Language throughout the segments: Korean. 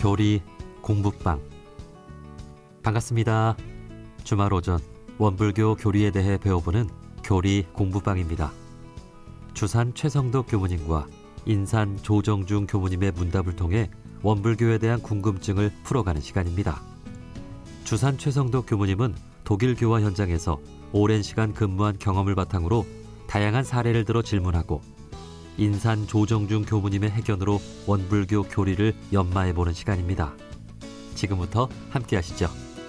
교리 공부방. 반갑습니다. 주말 오전 원불교 교리에 대해 배워보는 교리 공부방입니다. 주산 최성덕 교무님과 인산 조정중 교무님의 문답을 통해 원불교에 대한 궁금증을 풀어가는 시간입니다. 주산 최성덕 교무님은 독일교화 현장에서 오랜 시간 근무한 경험을 바탕으로 다양한 사례를 들어 질문하고, 인산 조정중 교무님의 해견으로 원불교 교리를 연마해보는 시간입니다. 지금부터 함께 하시죠.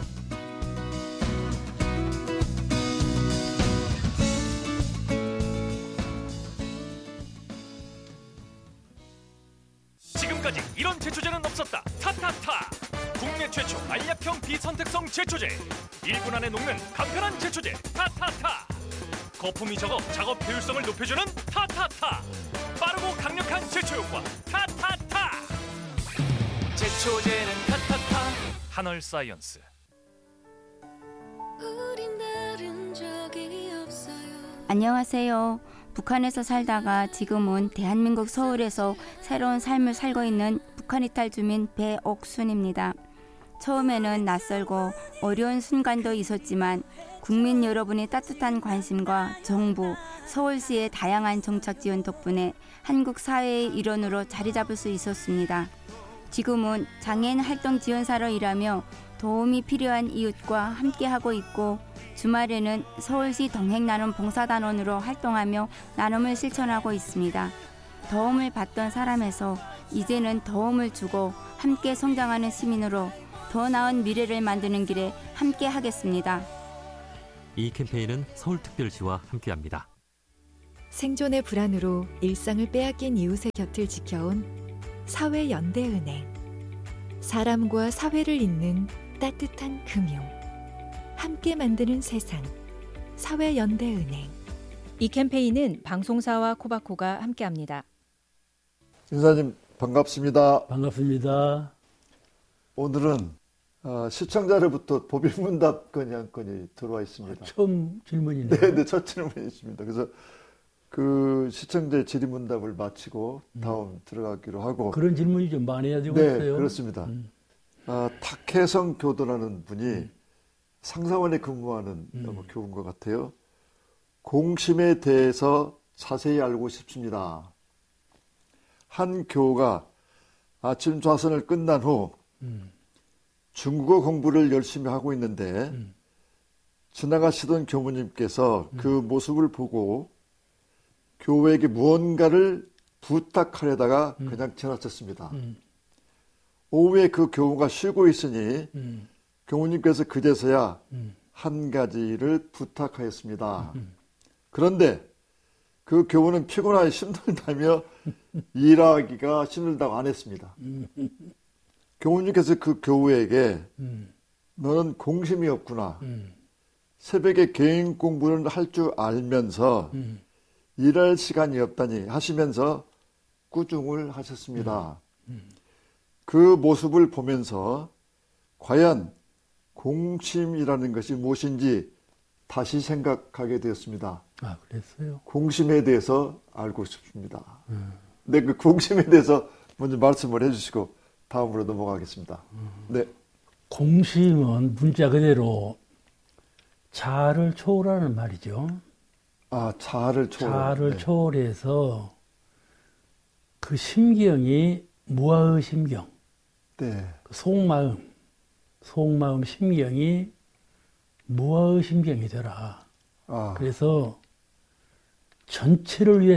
지금까지 이런 제초제는 없었다. 타타타! 국내 최초 알약형 비선택성 제초제. 1분 안에 녹는 간편한 제초제 타타타! 거품이 적어 작업 효율성을 높여주는 타타타! 빠르고 강력한 제초 효과 타타타! 제초제는 타타타! 한얼사이언스. 안녕하세요. 북한에서 살다가 지금은 대한민국 서울에서 새로운 삶을 살고 있는 북한 이탈 주민 배옥순입니다. 처음에는 낯설고 어려운 순간도 있었지만 국민 여러분의 따뜻한 관심과 정부, 서울시의 다양한 정책 지원 덕분에 한국 사회의 일원으로 자리 잡을 수 있었습니다. 지금은 장애인 활동 지원사로 일하며 도움이 필요한 이웃과 함께하고 있고, 주말에는 서울시 동행나눔 봉사단원으로 활동하며 나눔을 실천하고 있습니다. 도움을 받던 사람에서 이제는 도움을 주고 함께 성장하는 시민으로 더 나은 미래를 만드는 길에 함께 하겠습니다. 이 캠페인은 서울특별시와 함께합니다. 생존의 불안으로 일상을 빼앗긴 이웃의 곁을 지켜온 사회연대은행. 사람과 사회를 잇는 따뜻한 금융. 함께 만드는 세상. 사회연대은행. 이 캠페인은 방송사와 코바코가 함께합니다. 인사님 반갑습니다. 반갑습니다. 오늘은 시청자로부터 법일문답 건의 들어와 있습니다. 처음 질문이네요. 네, 첫 질문이십니다. 그래서 그 시청자의 질의문답을 마치고 다음 들어가기로 하고. 그런 질문이 좀 많아지고 네, 있어요. 그렇습니다. 탁혜성 교도라는 분이 상사원에 근무하는 교우인 것 같아요. 공심에 대해서 자세히 알고 싶습니다. 한 교우가 아침 좌선을 끝난 후 중국어 공부를 열심히 하고 있는데 지나가시던 교무님께서 그 모습을 보고 교우에게 무언가를 부탁하려다가 그냥 지나쳤습니다. 오후에 그 교우가 쉬고 있으니 교우님께서 그제서야 한 가지를 부탁하였습니다. 그런데 그 교우는 피곤하여 힘들다며 일하기가 힘들다고 안 했습니다. 교우님께서 그 교우에게 너는 공심이 없구나. 새벽에 개인 공부를 할 줄 알면서 일할 시간이 없다니 하시면서 꾸중을 하셨습니다. 그 모습을 보면서 과연 공심이라는 것이 무엇인지 다시 생각하게 되었습니다. 아, 그랬어요? 공심에 대해서 알고 싶습니다. 네, 그 공심에 대해서 먼저 말씀을 해주시고 다음으로 넘어가겠습니다. 네. 공심은 문자 그대로 자아를 초월하는 말이죠. 아, 자아를 자아를 초월해서 그 심경이 무아의 심경, 네. 그 속마음 심경이 무아의 심경이 되라. 그래서 전체를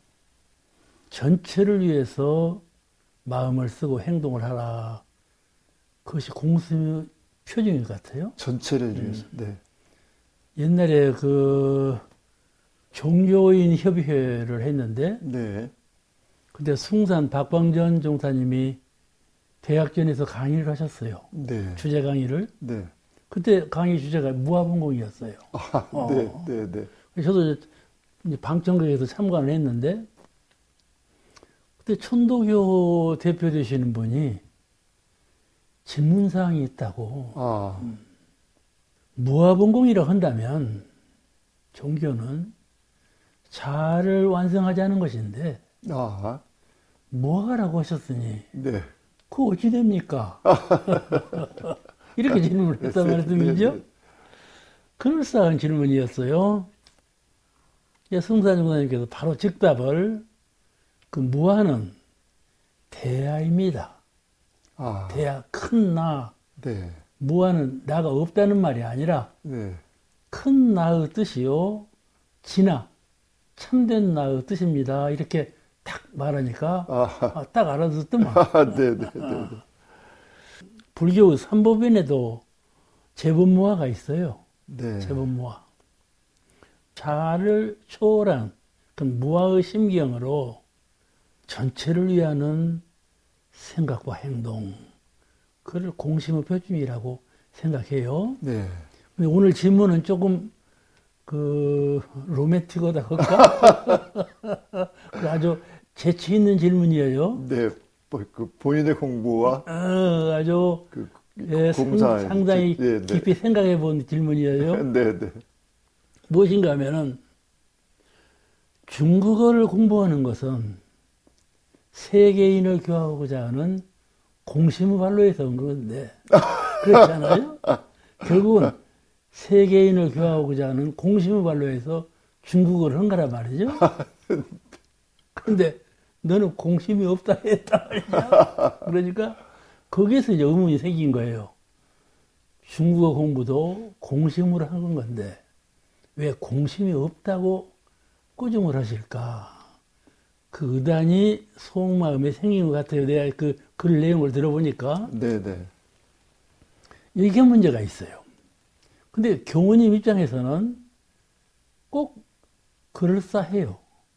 위해서 마음을 쓰고 행동을 하라. 그것이 공심의 표정인 것 같아요. 전체를 위해서. 네. 옛날에 그 종교인 협의회를 했는데, 네. 근데 숭산 박광전 종사님이 대학전에서 강의를 하셨어요. 네. 주제 강의를. 네. 그때 강의 주제가 무아분공이었어요. 네. 저도 이제 방청객에서 참관을 했는데, 그때 천도교 대표 되시는 분이 질문사항이 있다고. 무아분공이라고 한다면 종교는 자아를 완성하자는 것인데, 뭐하라고 하셨으니, 네. 그 그거 어찌 됩니까? 이렇게 질문을 했단 말씀이죠. 그럴싸한 질문이었어요. 성사정사님께서 바로 즉답을 그 무아는 대하입니다. 대하, 큰 나. 네. 무아는 나가 없다는 말이 아니라 네. 큰 나의 뜻이요. 진화, 참된 나의 뜻입니다. 이렇게 딱 말하니까 딱 알아듣더만. 네. 불교 삼보변에도 재범무아가 있어요. 네. 재범무아. 자아를 초월한 그 무아의 심경으로 전체를 위하는 생각과 행동, 그를 공심의 표준이라고 생각해요. 네. 근데 오늘 질문은 조금 로맨틱하다 할까? 아주 재치 있는 질문이에요. 네. 그 본인의 공부와 아주 공사 상당히 깊이 생각해 본 질문이에요. 네. 무엇인가 하면은 중국어를 공부하는 것은 세계인을 교화하고자 하는 공심의 발로에서 온 건데 그렇잖아요. 결국은 세계인을 교화하고자 하는 공심의 발로에서 중국어를 한 거란 말이죠. 그런데 너는 공심이 없다 했단 말이죠. 그러니까 거기에서 이제 의문이 생긴 거예요. 중국어 공부도 공심으로 하는 건데 왜 공심이 없다고 꾸중을 하실까? 그 의단이 속마음에 생긴 것 같아요. 내가 그 글 내용을 들어보니까. 네네. 이게 문제가 있어요. 근데 교우님 입장에서는 꼭 그럴싸해요.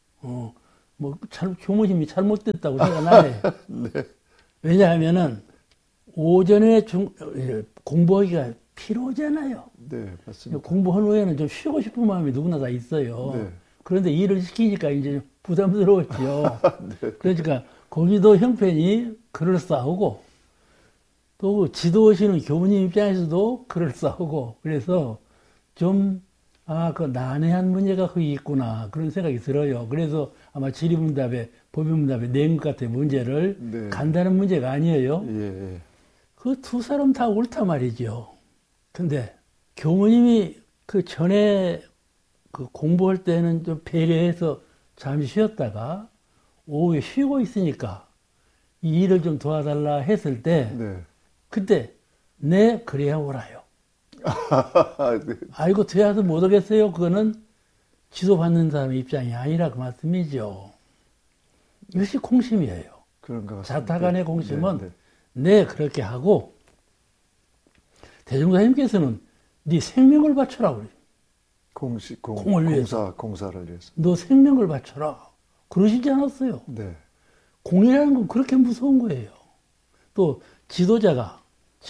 교무님이 잘못됐다고 생각나네. 네. 왜냐하면은 오전에 공부하기가 필요하잖아요. 네, 맞습니다. 공부한 후에는 좀 쉬고 싶은 마음이 누구나 다 있어요. 네. 그런데 일을 시키니까 이제 부담스러웠죠. 네. 그러니까 거기도 형편이 그럴싸하고 또 지도하시는 교무님 입장에서도 그럴싸하고 그래서 좀 그 난해한 문제가 거기 있구나 그런 생각이 들어요. 그래서 아마 질의문답에 법의문답에 낸 것 같아요. 문제를 네. 간단한 문제가 아니에요. 예. 그 두 사람 다 옳단 말이죠. 근데 교무님이 그 전에 그 공부할 때는 좀 배려해서 잠시 쉬었다가 오후에 쉬고 있으니까 이 일을 좀 도와달라 했을 때 네. 그때 네 그래야 오라요. 네. 아이고 되어서 못 오겠어요. 그거는 지도받는 사람의 입장이 아니라 그 말씀이죠. 이것이 공심이에요. 그런 것 같습니다. 자타간의 공심은 네. 네 그렇게 하고 대종사님께서는 네 생명을 바쳐라 그래요. 공을 위해서. 공사를 위해서. 너 생명을 바쳐라. 그러시지 않았어요. 네. 공이라는 건 그렇게 무서운 거예요. 또 지도자가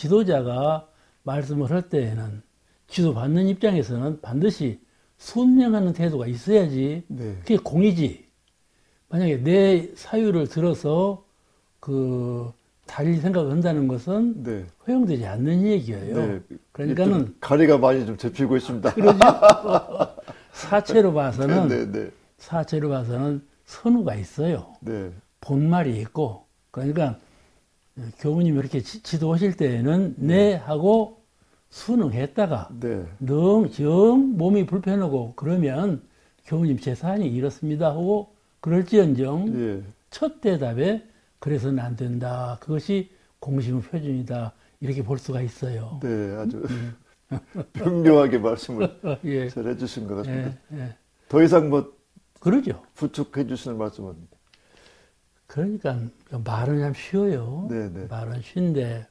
말씀을 할 때에는 지도받는 입장에서는 반드시 순명하는 태도가 있어야지 네. 그게 공이지. 만약에 내 사유를 들어서 달리 생각을 한다는 것은 네. 허용되지 않는 얘기예요. 네. 그러니까는 가리가 많이 좀 잡히고 있습니다. 그러죠. 사체로 봐서는 네. 사체로 봐서는 선우가 있어요. 네. 본말이 있고 그러니까 교무님이 이렇게 지도하실 때에는 네 하고 순응했다가 네. 정 몸이 불편하고 그러면 교무님 제 사안이 이렇습니다 하고 그럴지언정 예. 첫 대답에 그래서는 안 된다. 그것이 공심의 표준이다. 이렇게 볼 수가 있어요. 네, 아주 명료하게 말씀을 예. 잘 해주신 것 같습니다. 예. 더 이상 그러죠. 부축해 주시는 말씀은. 그러니까 말은 참 쉬워요. 네네. 말은 쉬운데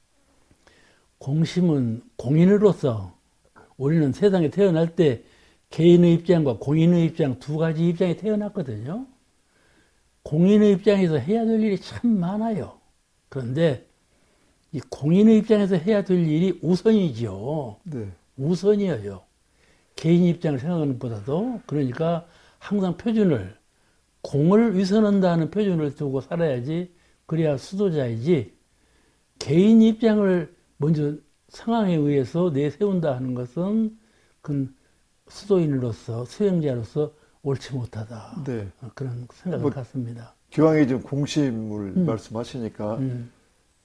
공심은 공인으로서 우리는 세상에 태어날 때 개인의 입장과 공인의 입장 두 가지 입장에 태어났거든요. 공인의 입장에서 해야 될 일이 참 많아요. 그런데 이 공인의 입장에서 해야 될 일이 우선이죠. 네. 우선이에요. 개인 입장을 생각하는 것보다도. 그러니까 항상 표준을 공을 위선한다는 표준을 두고 살아야지 그래야 수도자이지 개인 입장을 먼저 상황에 의해서 내세운다 하는 것은 그 수도인으로서 수행자로서 옳지 못하다. 네. 그런 생각을 갖습니다. 기왕에 지금 공심을 말씀하시니까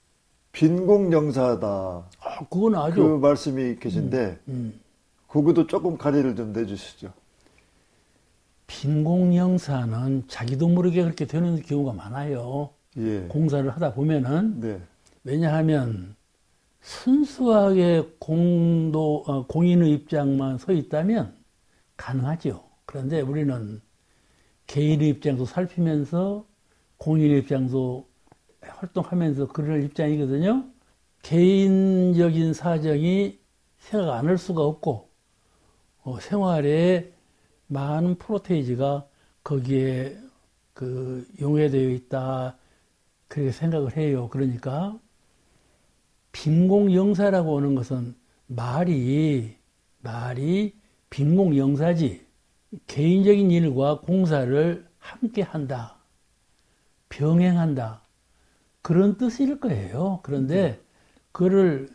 빈공영사다. 그건 그 아주 말씀이 계신데 그것도 조금 가리를 좀 내주시죠. 빈공영사는 자기도 모르게 그렇게 되는 경우가 많아요. 예. 공사를 하다 보면은 네. 왜냐하면 순수하게 공인의 입장만 서 있다면 가능하죠. 그런데 우리는 개인의 입장도 살피면서 공인의 입장도 활동하면서 그럴 입장이거든요. 개인적인 사정이 생각 안 할 수가 없고 생활에 많은 프로테이지가 거기에 용해되어 있다 그렇게 생각을 해요. 그러니까 빈공영사라고 하는 것은 말이 빈공영사지 개인적인 일과 공사를 함께 한다, 병행한다 그런 뜻일 거예요. 그런데 그거를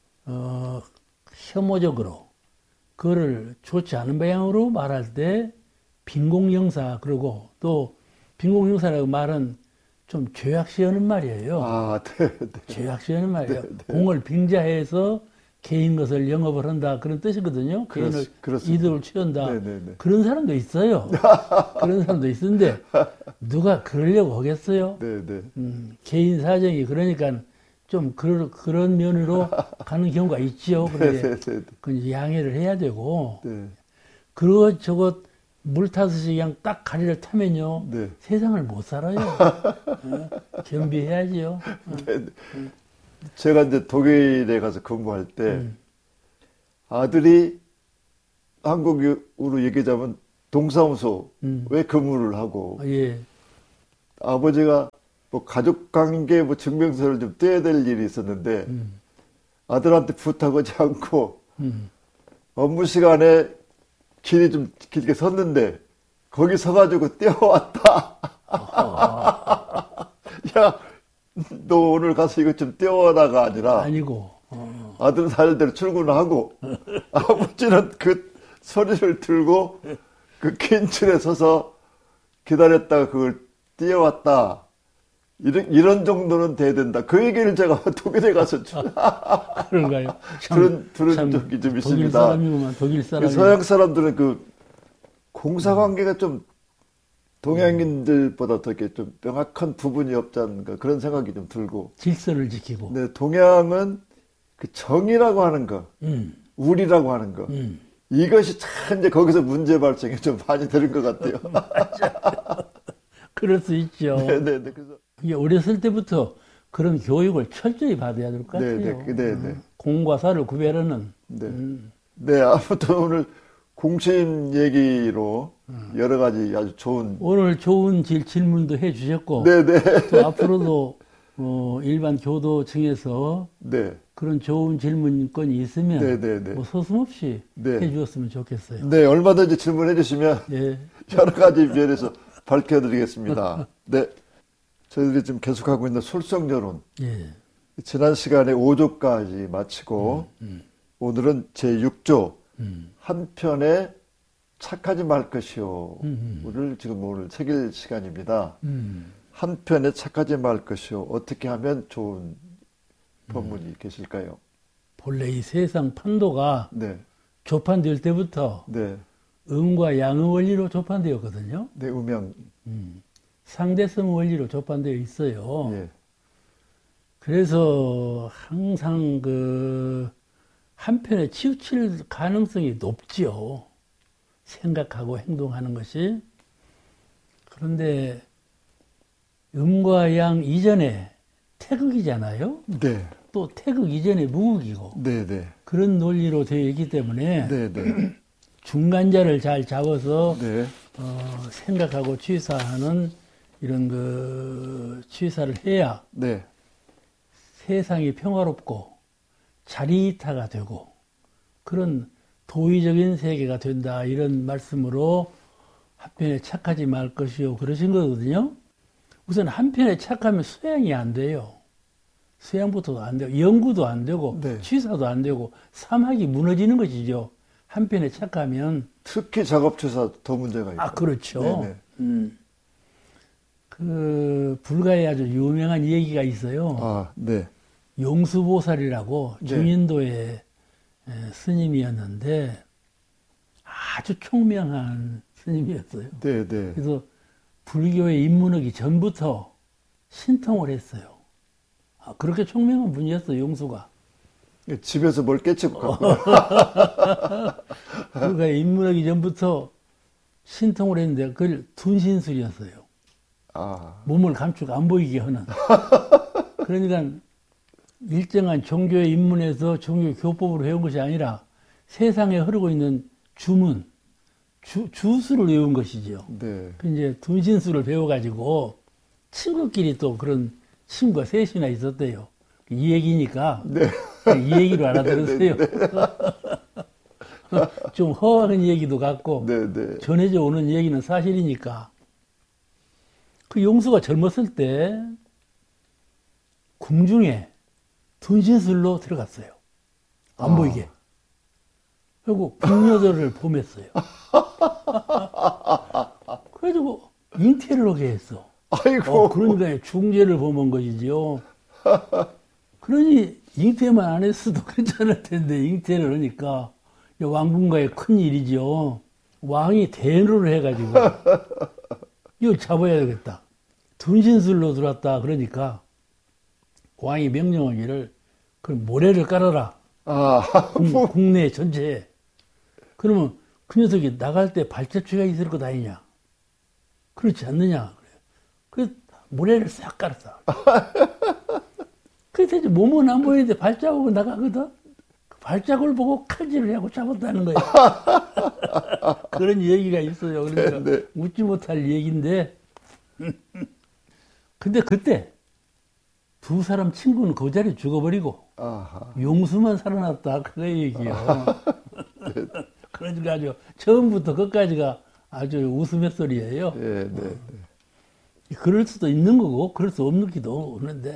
혐오적으로 그거를 좋지 않은 방향으로 말할 때 빈공영사 그러고 또 빈공영사라고 말은 좀 죄악시하는 말이에요. 아, 네. 죄악시하는 말이에요. 공을 빙자해서 개인 것을 영업을 한다 그런 뜻이거든요. 개인을 이득을 취한다. 그런 사람도 있어요. 그런 사람도 있는데 누가 그러려고 하겠어요? 개인 사정이 그러니까 좀 그런 면으로 가는 경우가 있죠. 그런데 그건 양해를 해야 되고 그거 저거 물 타듯이 그냥 딱 가리를 타면요 세상을 못 살아요. 겸비해야지요. 제가 이제 독일에 가서 근무할 때 아들이 한국으로 얘기하자면 동사무소에 근무를 하고 아버지가 뭐 가족관계 뭐 증명서를 좀 떼야 될 일이 있었는데 아들한테 부탁하지 않고 업무 시간에 길이 좀 길게 섰는데 거기 서가지고 떼어왔다. 야, 너 오늘 가서 이거 좀 떼어와라가 아니라 아니고 아들은 사일대로 출근하고 아버지는 그 소리를 들고 그 긴 줄에 서서 기다렸다가 그걸 떼어왔다. 이런 정도는 돼야 된다. 그 얘기를 제가 독일에 가서 그런가요? 들은 적이 좀 있습니다. 독일 사람이구만, 독일 사람. 서양 사람들은 그 공사 관계가 좀 동양인들보다 더 이렇게 좀 명확한 부분이 없지 않은가 그런 생각이 좀 들고. 질서를 지키고. 네, 동양은 그 정이라고 하는 거, 우리라고 하는 거. 이것이 참 이제 거기서 문제 발생이 좀 많이 되는 것 같아요. 맞아요. 그럴 수 있죠. 네네. 그래서 이게 어렸을 때부터 그런 교육을 철저히 받아야 될 것 같아요. 네네. 공과 사를 구별하는. 네, 아무튼 오늘 공심 얘기로 여러 가지 아주 좋은. 오늘 좋은 질문도 해 주셨고. 네네. 또 앞으로도 일반 교도청에서 그런 좋은 질문건이 있으면 뭐 서슴없이 해 주었으면 좋겠어요. 네, 얼마든지 질문해 주시면 여러 가지 면에서 밝혀드리겠습니다. 네. 저희들이 지금 계속하고 있는 솔성여론. 지난 시간에 5조까지 마치고, 오늘은 제6조, 한편에 착하지 말 것이요를 지금 오늘 새길 시간입니다. 한편에 착하지 말 것이요. 어떻게 하면 좋은 법문이 계실까요? 본래 이 세상 판도가 조판될 때부터 음과 양의 원리로 조판되었거든요. 네, 음양. 상대성 원리로 조판되어 있어요. 그래서 항상 그 한편에 치우칠 가능성이 높지요. 생각하고 행동하는 것이. 그런데 음과 양 이전에 태극이잖아요. 또 태극 이전에 무극이고. 그런 논리로 되어 있기 때문에 중간자를 잘 잡아서 생각하고 취사하는 이런 그 취사를 해야 세상이 평화롭고 자리타가 되고 그런 도의적인 세계가 된다 이런 말씀으로 한편에 착하지 말 것이요 그러신 거거든요. 우선 한편에 착하면 수양이 안 돼요. 수양부터도 안 되고 연구도 안 되고 취사도 안 되고 사막이 무너지는 것이죠. 한편에 착하면 특히 작업취사 더 문제가 있고. 그렇죠. 그 불가에 아주 유명한 얘기가 있어요. 용수보살이라고 네. 중인도의 스님이었는데 아주 총명한 스님이었어요. 네, 네. 그래서 불교에 입문하기 전부터 신통을 했어요. 그렇게 총명한 분이었어요, 용수가. 집에서 뭘 깨치고 갔고. 불교에 입문하기 전부터 신통을 했는데 그걸 둔신술이었어요. 몸을 감추고 안 보이게 하는. 그러니까 일정한 종교에 입문해서 종교 교법으로 배운 것이 아니라 세상에 흐르고 있는 주문, 주수를 외운 것이죠. 네. 그 이제 둔신술을 배워가지고 친구끼리 또 그런 친구가 셋이나 있었대요. 이 얘기니까 네. 이 얘기로 알아들으세요. 좀 허황한 얘기도 같고 네, 네. 전해져 오는 얘기는 사실이니까. 그 용수가 젊었을 때 궁중에 둔신술로 들어갔어요. 안 보이게. 그리고 궁녀들을 범했어요. 그래가지고 잉태를 하게 했어. 아이고. 그러니까 중죄를 범한 것이지요. 그러니 잉태만 안 했어도 괜찮을 텐데 잉태를 하니까 왕궁가의 큰 일이죠. 왕이 대노를 해가지고 이거 잡아야 되겠다. 둔신술로 들어왔다. 그러니까 왕이 명령하기를 그 모래를 깔아라. 국내 전체에. 그러면 그 녀석이 나갈 때 발자취가 있을 것 아니냐. 그렇지 않느냐. 그래서 모래를 싹 깔았어. 그래서 이제 몸은 안 보이는데 발자국은 나가거든. 그 발자국을 보고 칼질을 하고 잡았다는 거예요. 그런 얘기가 있어요. 그러니까 네. 웃지 못할 얘기인데. 근데 그때 두 사람 친구는 그 자리에 죽어버리고 용수만 살아났다. 그거 얘기예요. 그러니까 아주 처음부터 끝까지가 아주 웃음의 소리예요. 네, 네. 그럴 수도 있는 거고 그럴 수 없기도 없는데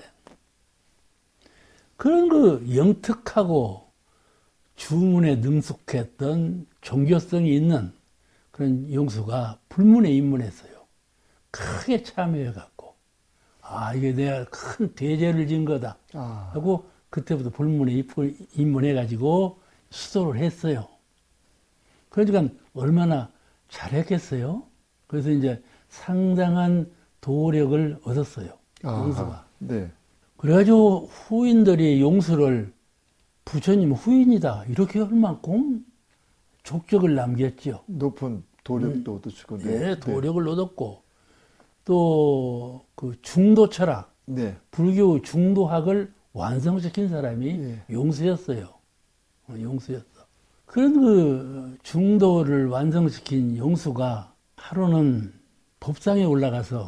그런 그 영특하고 주문에 능숙했던 종교성이 있는 그런 용수가 불문에 입문했어요. 크게 참여해갖고 이게 내가 큰 대죄를 진 거다 하고 그때부터 불문에 입문해가지고 시도를 했어요. 그러니까 얼마나 잘했겠어요. 그래서 이제 상당한 도력을 얻었어요. 용수가. 네. 그래가지고 후인들이 용수를 부처님 후인이다 이렇게 할 만큼 족적을 남겼죠. 높은 도력도 얻으시고. 네, 도력을 얻었고 또 그 중도 철학, 네. 불교 중도학을 완성시킨 사람이 용수였어요. 용수였어. 그런 그 중도를 완성시킨 용수가 하루는 법상에 올라가서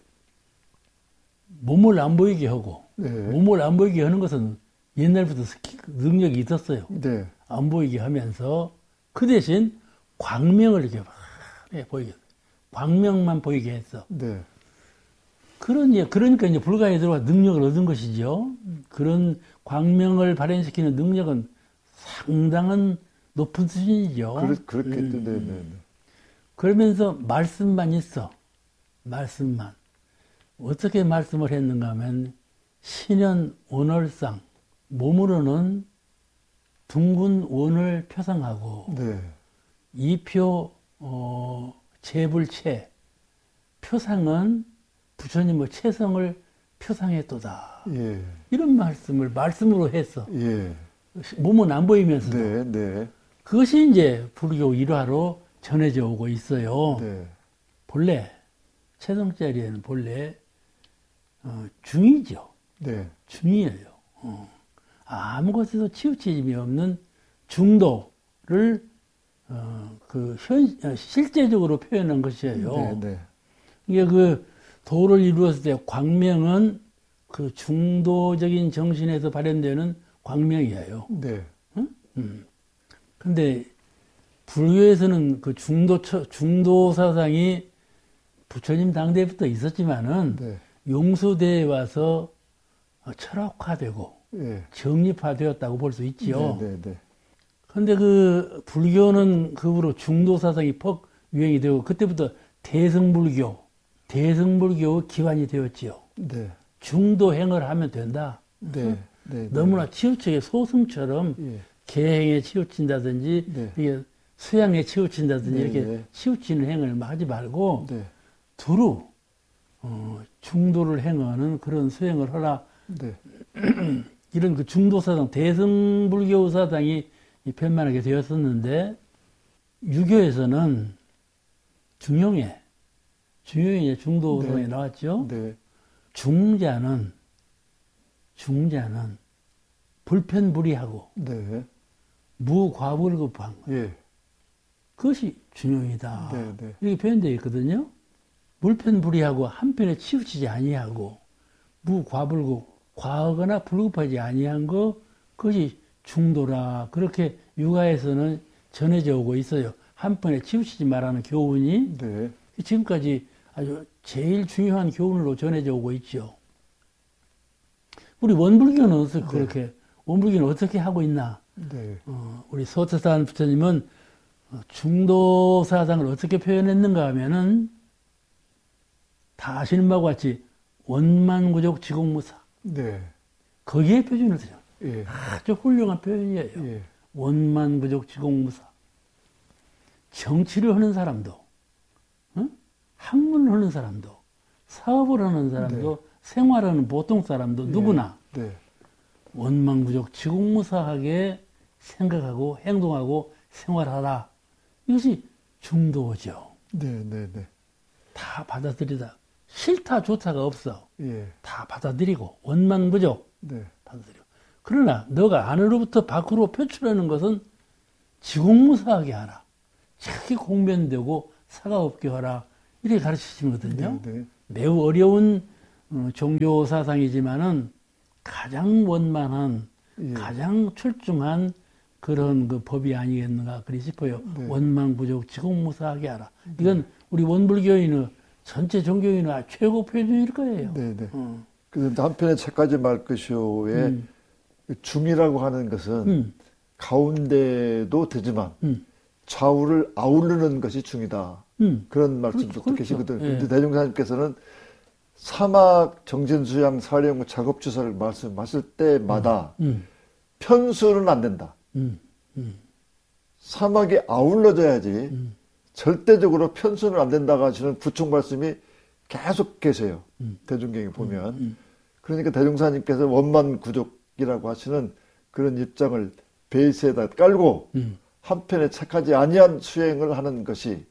몸을 안 보이게 하고 몸을 안 보이게 하는 것은 옛날부터 능력이 있었어요. 네. 안 보이게 하면서 그 대신 광명을 이렇게 막 보이게 광명만 보이게 했어. 네. 그러니까 이제 불가에 들어와 능력을 얻은 것이죠. 그런 광명을 발현시키는 능력은 상당한 높은 수준이죠. 그렇겠죠. 네, 네. 그러면서 말씀만 있어. 말씀만. 어떻게 말씀을 했는가 하면 신현 원월상 몸으로는 둥근 원을 표상하고 네. 이표 재불체 표상은 부처님의 체성을 표상했도다. 예. 이런 말씀을 말씀으로 했어. 예. 몸은 안 보이면서도. 네, 네. 그것이 이제 불교 일화로 전해져 오고 있어요. 네. 본래 체성자리에는 본래 중이죠. 네. 중이에요. 아무 것에도 치우침이 없는 중도를 실제적으로 표현한 것이에요. 네, 네. 이게 그 도를 이루었을 때 광명은 그 중도적인 정신에서 발현되는 광명이에요. 네. 근데 불교에서는 그 중도 사상이 부처님 당대부터 있었지만은 네. 용수대에 와서 철학화되고 예. 정립화되었다고 볼 수 있지요. 네, 네, 네. 근데 그 불교는 그 후로 중도 사상이 퍽 유행이 되고 그때부터 대승불교의 기반이 되었지요. 네. 중도행을 하면 된다. 네. 네, 너무나 치우치게 소승처럼 예. 계행에 치우친다든지 네. 이게 수양에 치우친다든지 네, 이렇게 네. 치우치는 행을 하지 말고 네. 두루 중도를 행하는 그런 수행을 하라. 네. 이런 그 중도사상, 대승불교 사상이 편만하게 되었었는데, 유교에서는 중용에 중도사상이 네. 나왔죠. 네. 중자는 불편불이하고 네. 무과불급한 것. 예. 그것이 중용이다. 네, 네. 이렇게 표현되어 있거든요. 불편불이하고 한편에 치우치지 아니하고 무과불급, 과하거나 불급하지 아니한 것, 그것이 중도라. 그렇게 육아에서는 전해져 오고 있어요. 한편에 치우치지 말라는 교훈이 네. 지금까지 아주 제일 중요한 교훈으로 전해져 오고 있죠. 우리 원불교는 어떻게 그렇게 원불교는 어떻게 하고 있나? 네. 우리 소태산 부처님은 중도 사상을 어떻게 표현했는가 하면은 다 아시는 바와 같이 원만구족 지공무사 네. 거기에 표준을 드려. 예. 아주 훌륭한 표현이에요. 예. 원만구족 지공무사. 정치를 하는 사람도, 학문을 하는 사람도, 사업을 하는 사람도, 생활하는 보통 사람도 누구나 네. 원만구족 지공무사하게 생각하고 행동하고 생활하라. 이것이 중도죠. 네. 네. 네. 다 받아들이다. 싫다 좋다가 없어. 예. 다 받아들이고 원만구족 네. 받아들이고. 그러나 너가 안으로부터 밖으로 표출하는 것은 지공무사하게 하라. 자기 공변되고 사가 없게 하라. 이렇게 가르치시거든요. 네. 네. 매우 어려운 종교 사상이지만은 가장 원만한, 예. 가장 출중한 그런 그 법이 아니겠는가 그리 싶어요. 네. 원만부족 지공무사하게 하라. 이건 우리 원불교인의 전체 종교인의 최고 표준일 거예요. 네. 네. 그런데 한편의 책까지 말 것이오에 중이라고 하는 것은 가운데도 되지만 좌우를 아우르는 것이 중이다. 그런 말씀도 그렇죠. 계시거든요. 예. 그런데 대종사님께서는 사막 정진수양 사령부 작업주사를 말씀하실 때마다 편수는 안 된다. 사막이 아울러져야지 절대적으로 편수는 안 된다고 하시는 부충 말씀이 계속 계세요. 대중경에 보면. 그러니까 대종사님께서 원만구족이라고 하시는 그런 입장을 베이스에다 깔고 한편에 착하지 아니한 수행을 하는 것이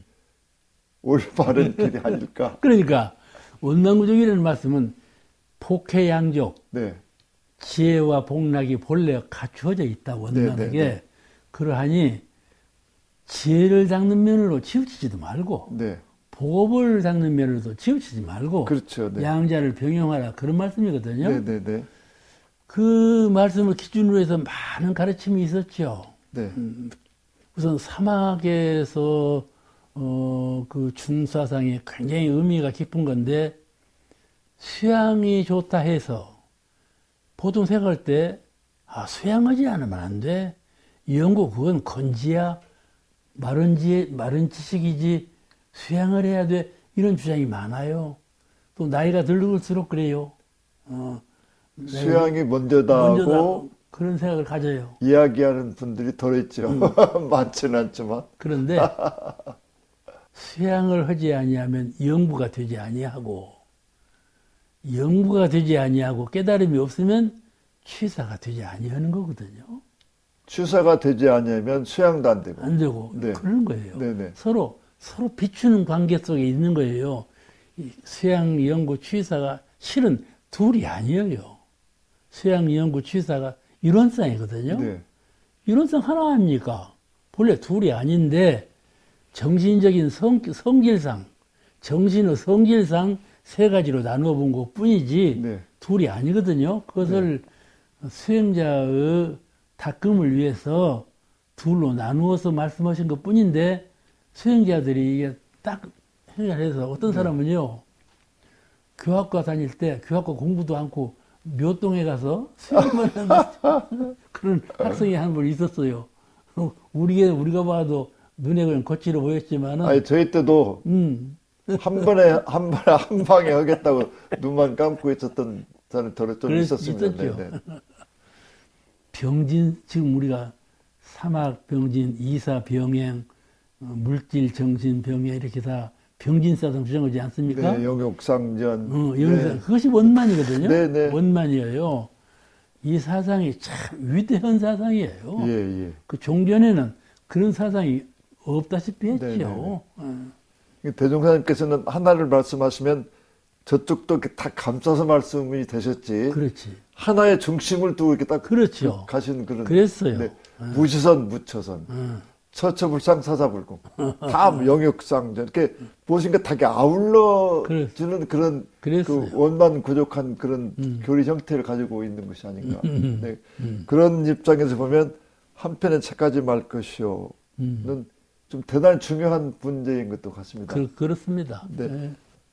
올바른 길이 아닐까. 그러니까 원만구족이라는 말씀은 폭해양족, 네. 지혜와 복락이 본래 갖추어져 있다. 원만하게. 네. 그러하니 지혜를 닦는 면으로 치우치지도 말고 네. 복업을 닦는 면으로도 치우치지 말고 그렇죠. 네. 양자를 병용하라. 그런 말씀이거든요. 네. 그 말씀을 기준으로 해서 많은 가르침이 있었죠. 네. 우선 사막에서 그 중사상이 굉장히 의미가 깊은 건데 수양이 좋다 해서 보통 생각할 때 수양하지 않으면 안 돼. 연구 그건 건지야 마른 지식이지 수양을 해야 돼. 이런 주장이 많아요. 또 나이가 들을수록 그래요. 수양이 먼저다고 그런 생각을 가져요. 이야기하는 분들이 덜 있죠. 많지는 않지만. 그런데 수양을 하지 아니하면 영부가 되지 아니하고 깨달음이 없으면 취사가 되지 아니하는 거거든요. 취사가 되지 아니하면 수양도 안 되고. 안 되고 네. 그러는 거예요. 네네. 서로 비추는 관계 속에 있는 거예요. 이 수양, 연구, 취사가 실은 둘이 아니에요. 수양, 연구, 취사가 이론상이거든요. 네. 이론상 하나 아닙니까? 본래 둘이 아닌데 정신적인 성질상, 정신의 성질상 세 가지로 나누어 본 것 뿐이지 네. 둘이 아니거든요. 그것을 수행자의 닦음을 위해서 둘로 나누어서 말씀하신 것 뿐인데 수행자들이 이게 딱 해결해서 어떤 사람은요, 교학과 다닐 때 교학과 공부도 않고 묘동에 가서 수행만 하는 그런 학생이 한 분 있었어요. 우리가 봐도 눈에 그냥 거칠어 보였지만은. 아니, 저희 때도 한 방에 하겠다고 눈만 감고 있었던 저는 좀 있었습니다. 있었죠. 네, 네. 병진, 지금 우리가 사막 병진, 이사 병행, 물질 정신 병행 이렇게 다 병진사상 주장하지 않습니까? 네, 영욕상전. 영욕상. 네. 그것이 원만이거든요. 네, 네. 원만이에요. 이 사상이 참 위대한 사상이에요. 예, 예. 그 종전에는 그런 사상이 없다시피 했죠. 네, 네, 네. 대종사님께서는 하나를 말씀하시면 저쪽도 이렇게 다 감싸서 말씀이 되셨지. 그렇지. 하나의 중심을 두고 이렇게 딱 그렇죠. 가신 그런. 그랬어요. 네. 무시선, 무처선. 처처불상, 사사불공. 다 영역상전. 이렇게 무엇인가 다 이렇게 아울러주는 그런 그 원만 부족한 그런 교리 형태를 가지고 있는 것이 아닌가. 네. 그런 입장에서 보면 한편의 책까지 말 것이요는 좀 대단히 중요한 문제인 것도 같습니다. 그렇습니다. 네. 네.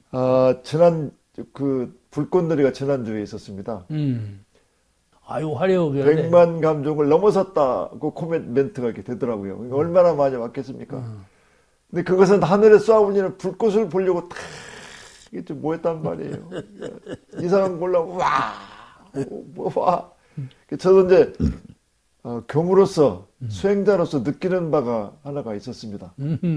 불꽃놀이가 지난주에 있었습니다. 아유, 화려하게. 100만 감정을 넘어섰다고 코멘트가 이렇게 되더라고요. 얼마나 많이 왔겠습니까? 근데 그것은 하늘에 쏘아올리는 불꽃을 보려고 탁 이게 좀 모였단 말이에요. 이상한 거 올라오고 와. 저도 이제 교무로서 수행자로서 느끼는 바가 하나가 있었습니다.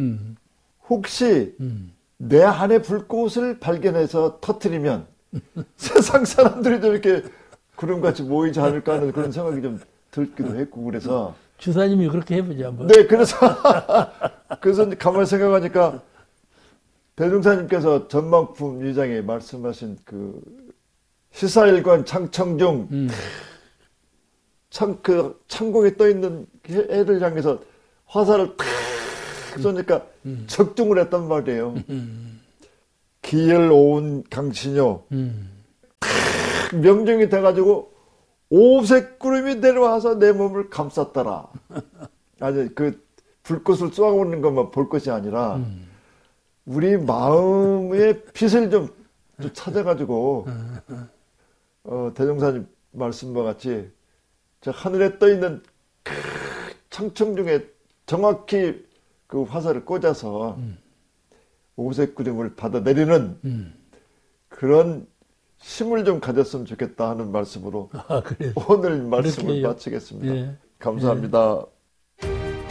혹시 내 안에 불꽃을 발견해서 터뜨리면 세상 사람들이 좀 이렇게 구름같이 모이지 않을까 하는 그런 생각이 좀 들기도 했고, 그래서. 주사님이 그렇게 해보자, 한번. 네, 그래서 이제 가만히 생각하니까 대종사님께서 전망품 위장에 말씀하신 그 시사일관 창청중 창공에 떠있는 해를 향해서 화살을 탁 쏘니까 적중을 했단 말이에요. 기열 오운 강신효 명령이 돼가지고 오색 구름이 내려와서 내 몸을 감쌌더라. 아니 그 불꽃을 쏘아오는 것만 볼 것이 아니라 우리 마음의 빛을 좀 찾아가지고 대종사님 말씀과 같이 저 하늘에 떠 있는 창청 중에 정확히 그 화살을 꽂아서 오색 구름을 받아내리는 그런 힘을 좀 가졌으면 좋겠다 하는 말씀으로 오늘 말씀을 마치겠습니다. 예. 감사합니다.